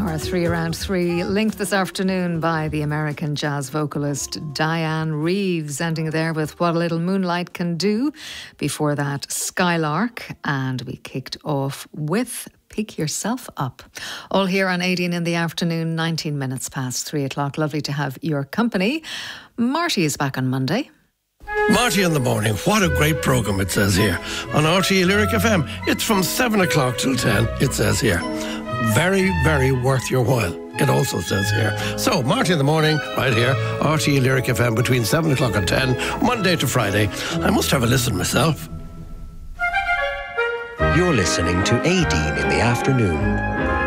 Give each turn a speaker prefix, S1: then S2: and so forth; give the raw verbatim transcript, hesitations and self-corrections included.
S1: Our three around three, linked this afternoon by the American jazz vocalist Diane Reeves, ending there with What a Little Moonlight Can Do. Before that, Skylark, and we kicked off with Pick Yourself Up. All here on eighteen in the afternoon, nineteen minutes past three o'clock. Lovely to have your company. Marty is back on Monday.
S2: Marty in the morning, what a great programme, it says here. On R T E Lyric F M, it's from seven o'clock till ten, it says here. Very, very worth your while, it also says here. So, Marty in the morning, right here, R T E Lyric F M, between seven o'clock and ten, Monday to Friday. I must have a listen myself.
S3: You're listening to eighteen in the afternoon.